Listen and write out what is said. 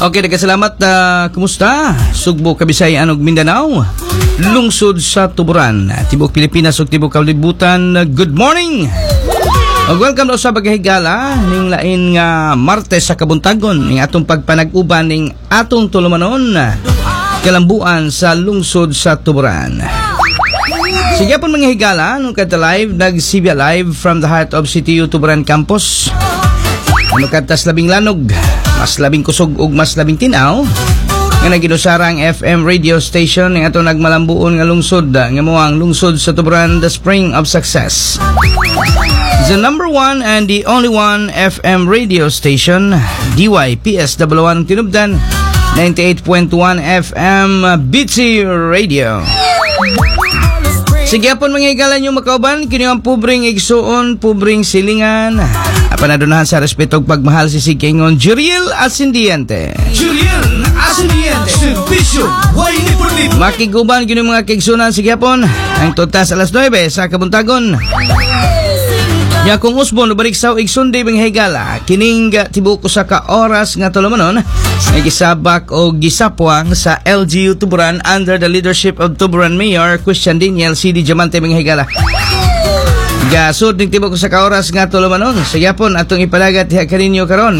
Okay, nagkasalamat. Kumusta? Sugbo, Kabisayan ug Mindanao. Lungsod sa Tuburan, Tibok Pilipinas ug Tibok Kalibutan. Good morning. Ug welcome sa paghigala ning lain nga Martes sa kabuntagon ning atong pagpanag-uban ning atong tulumanon kalambuan sa lungsod sa Tuburan. Sige po mga higala, nung kata live, nag-Sibya live from the heart of CTU Tuburan Campus. Ano katas labing lanog, mas labing kusog ug mas labing tinaw nga naginusara ang FM radio station ng ato nagmalambuon nga lungsod nga moang lungsod sa Tuburan, the spring of success. The number one and the only one FM radio station, DYPS 1 Tinubdan, 98.1 FM BT Radio. Sige po mga higala nyo makauban, kini ang pubring igsuon, pubring silingan. Panadunahan sa respeto ug pagmahal si Sikingon Juriel Ascendiente. Juriel Ascendiente, servisyo, way ni Purlip. Makiguban kini mga kigsunan si Gapon ang tutas alas 9 sa kabuntagon. Ya kung usbon balik sa igsundi mga higala, kining tibuok sa ka oras nga tulumanon ay gisabak o gisapwang sa LGU Tuburan under the leadership of Tuburan Mayor Christian Daniel C.D. Diamante mga higala. Gasod ning tibok sa ka oras nga tulumanon. Sa yapon atong ipalagat diha kaninyo karon